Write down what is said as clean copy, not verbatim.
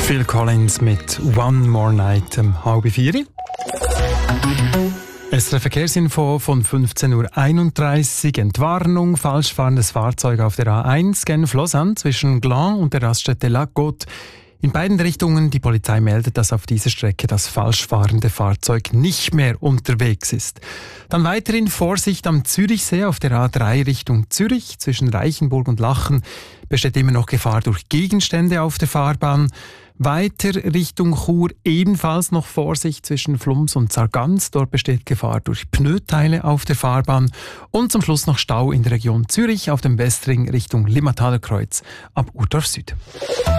Phil Collins mit One More Night um 3:30. SRF Verkehrsinfo von 15.31 Uhr. Entwarnung, falsch fahrendes Fahrzeug auf der A1 Genf-Lausanne zwischen Gland und der Raststätte La Côte. In beiden Richtungen, die Polizei meldet, dass auf dieser Strecke das falsch fahrende Fahrzeug nicht mehr unterwegs ist. Dann weiterhin Vorsicht am Zürichsee auf der A3 Richtung Zürich. Zwischen Reichenburg und Lachen besteht immer noch Gefahr durch Gegenstände auf der Fahrbahn. Weiter Richtung Chur ebenfalls noch Vorsicht zwischen Flums und Sargans. Dort besteht Gefahr durch Pneuteile auf der Fahrbahn. Und zum Schluss noch Stau in der Region Zürich auf dem Westring Richtung Limmataler Kreuz ab Urdorf Süd.